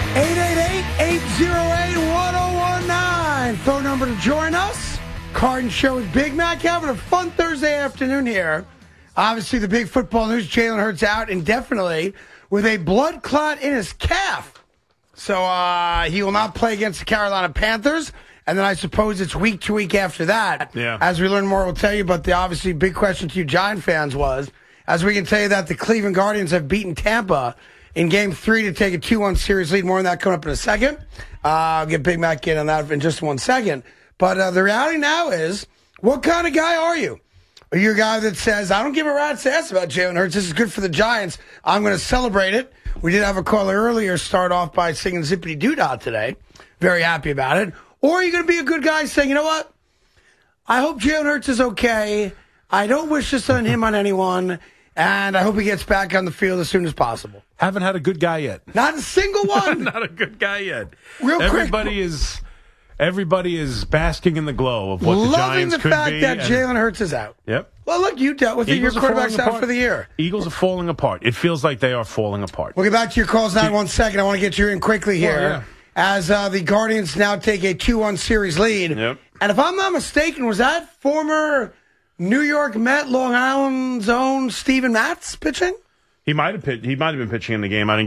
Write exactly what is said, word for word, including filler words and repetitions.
eight eight eight, eight oh eight, one oh one nine. Phone number to join us. Carton Show with Big Mac. Having a fun Thursday afternoon here. Obviously, the big football news, Jalen Hurts out indefinitely with a blood clot in his calf. So uh, he will not play against the Carolina Panthers. And then I suppose it's week to week after that. Yeah. As we learn more, we'll tell you. But the obviously big question to you Giant fans was, as we can tell you that the Cleveland Guardians have beaten Tampa in game three to take a two one series lead. More on that coming up in a second. Uh, I'll get Big Mac in on that in just one second. But uh, the reality now is, what kind of guy are you? Are you a guy that says, I don't give a rat's ass about Jalen Hurts. This is good for the Giants. I'm going to celebrate it. We did have a caller earlier start off by singing Zippity Doo-Dah today. Very happy about it. Or are you going to be a good guy saying, you know what? I hope Jalen Hurts is okay. I don't wish this on him on anyone. And I hope he gets back on the field as soon as possible. Haven't had a good guy yet. Not a single one. Not a good guy yet. Real everybody quick. is everybody is basking in the glow of what the Loving Giants the could fact be. that and- Jalen Hurts is out. Yep. Well, look, you dealt with it. Your Eagles are quarterback's falling out apart. for the year. Eagles are falling apart. It feels like they are falling apart. We'll get back to your calls now in one second. I want to get you in quickly here. Well, yeah. As uh, the Guardians now take a two one series lead. Yep. And if I'm not mistaken, was that former New York Met, Long Island's own Steven Matz pitching? He might have pitched, he might have been pitching in the game. I didn't